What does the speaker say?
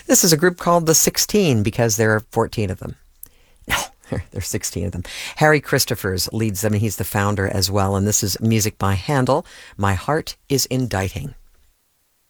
This is a group called the 16 because there are 14 of them. No, there's 16 of them. Harry Christophers leads them, and he's the founder as well. And this is music by Handel, My Heart is Indicting.